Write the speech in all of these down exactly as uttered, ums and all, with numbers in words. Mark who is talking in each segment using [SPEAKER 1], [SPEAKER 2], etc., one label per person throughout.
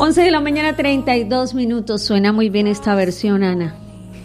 [SPEAKER 1] once de la mañana, treinta y dos minutos. Suena muy bien esta versión, Ana.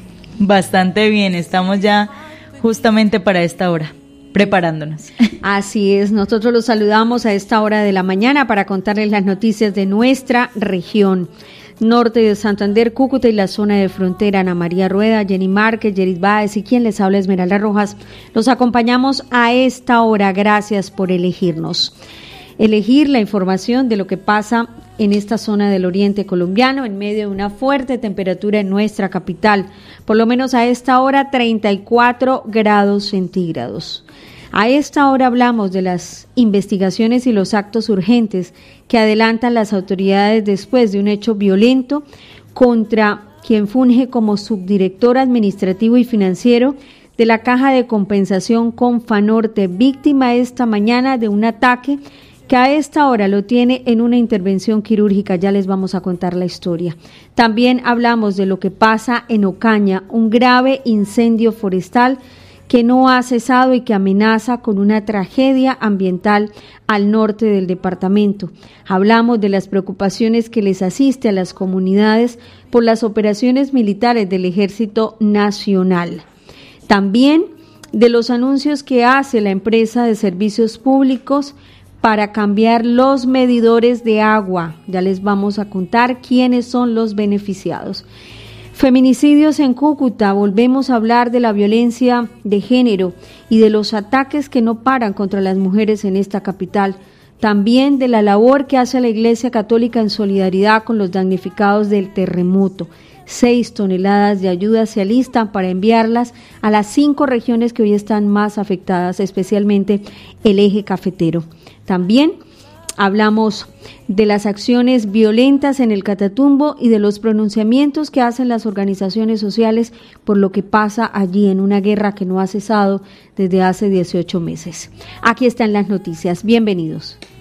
[SPEAKER 2] Bastante bien, estamos ya justamente para esta hora, preparándonos.
[SPEAKER 1] Así es, nosotros los saludamos a esta hora de la mañana para contarles las noticias de nuestra región. Norte de Santander, Cúcuta y la zona de frontera. Ana María Rueda, Jenny Márquez, Yeris Báez y quien les habla, Esmeralda Rojas. Los acompañamos a esta hora. Gracias por elegirnos. Elegir la información de lo que pasa en esta zona del oriente colombiano en medio de una fuerte temperatura en nuestra capital. Por lo menos a esta hora, treinta y cuatro grados centígrados. A esta hora hablamos de las investigaciones y los actos urgentes que adelantan las autoridades después de un hecho violento contra quien funge como subdirector administrativo y financiero de la Caja de Compensación Confanorte, víctima esta mañana de un ataque que a esta hora lo tiene en una intervención quirúrgica. Ya les vamos a contar la historia. También hablamos de lo que pasa en Ocaña, un grave incendio forestal que no ha cesado y que amenaza con una tragedia ambiental al norte del departamento. Hablamos de las preocupaciones que les asiste a las comunidades por las operaciones militares del Ejército Nacional. También de los anuncios que hace la empresa de servicios públicos para cambiar los medidores de agua. Ya les vamos a contar quiénes son los beneficiados. Feminicidios en Cúcuta, volvemos a hablar de la violencia de género y de los ataques que no paran contra las mujeres en esta capital. También de la labor que hace la Iglesia Católica en solidaridad con los damnificados del terremoto. Seis toneladas de ayuda se alistan para enviarlas a las cinco regiones que hoy están más afectadas, especialmente el eje cafetero. También hablamos de las acciones violentas en el Catatumbo y de los pronunciamientos que hacen las organizaciones sociales por lo que pasa allí en una guerra que no ha cesado desde hace dieciocho meses. Aquí están las noticias. Bienvenidos.